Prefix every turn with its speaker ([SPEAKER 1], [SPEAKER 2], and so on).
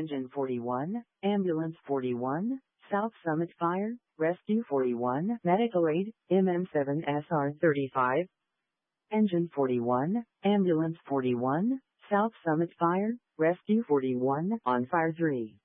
[SPEAKER 1] Engine 41, Ambulance 41, South Summit Fire, Rescue 41, Medical Aid, MM7SR35. Engine 41, Ambulance 41, South Summit Fire, Rescue 41, on Fire 3.